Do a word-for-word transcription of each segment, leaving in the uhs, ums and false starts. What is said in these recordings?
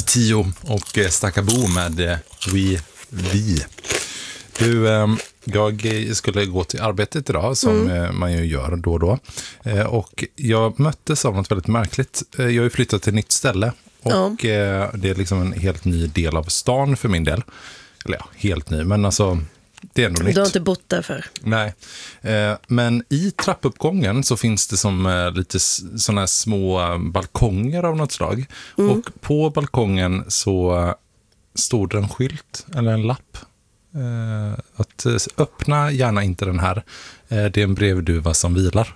Tio och eh, Stackabo med eh, We Vi. Du, eh, jag skulle gå till arbetet idag som mm. eh, man ju gör då och då. Eh, och jag möttes av något väldigt märkligt. Eh, jag har ju flyttat till ett nytt ställe och ja. eh, det är liksom en helt ny del av stan för min del. Eller ja, helt ny, men alltså det är ändå nytt. Du har inte bott där för. Nej, eh, men i trappuppgången så finns det som eh, lite sådana här små balkonger av något slag. Mm. Och på balkongen så eh, stod det en skylt eller en lapp. Eh, att eh, öppna gärna inte den här. Eh, det är en brevduva som vilar.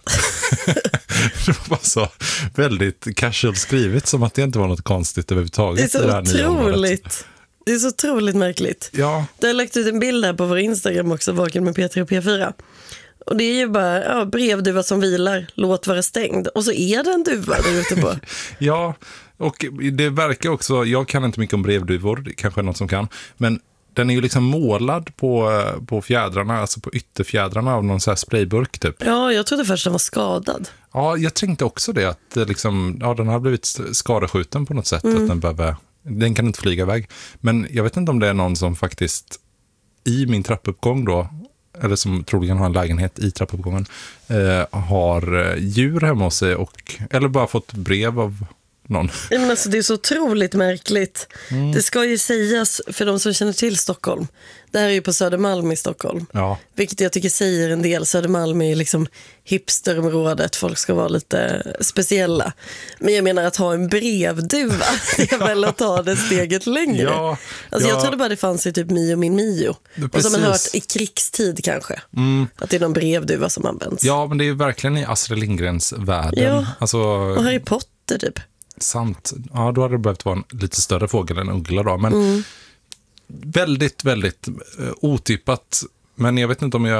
Det var bara så väldigt casual skrivet, som att det inte var något konstigt överhuvudtaget. Det är så i det här otroligt. Det är så otroligt märkligt. Ja. Du har lagt ut en bild här på vår Instagram också, Vaken med P tre och P fyra. Och det är ju bara ja, brevduva som vilar, låt vara stängd. Och så är det en duva där ute på. Ja, och det verkar också, jag kan inte mycket om brevduvor, det kanske är något som kan, men den är ju liksom målad på, på fjädrarna, alltså på ytterfjädrarna av någon så här sprayburk typ. Ja, jag trodde först den var skadad. Ja, jag tänkte också det, att liksom, ja, den har blivit skadeskjuten på något sätt, mm. att den behöver, den kan inte flyga iväg. Men jag vet inte om det är någon som faktiskt i min trappuppgång då, eller som troligen har en lägenhet i trappuppgången, eh, har djur hemma hos sig och, eller bara fått brev av någon. Ja, men alltså, det är så otroligt märkligt. Mm. Det ska ju sägas för de som känner till Stockholm. Det här är ju på Södermalm i Stockholm. Ja. Vilket jag tycker säger en del. Södermalm är ju liksom hipsterområdet. Folk ska vara lite speciella. Men jag menar att ha en brevduva, det är väl att ta det steget längre. Ja, alltså ja. Jag trodde bara det fanns i typ Mio min Mio. Och som man hört i krigstid kanske. Mm. Att det är någon brevduva som används. Ja, men det är ju verkligen i Astrid Lindgrens världen. Ja, alltså, och Harry Potter typ. Sant. Ja, då hade det behövt vara en lite större fågel än uggla då. Men mm. väldigt, väldigt uh, otippat. Men jag vet inte om jag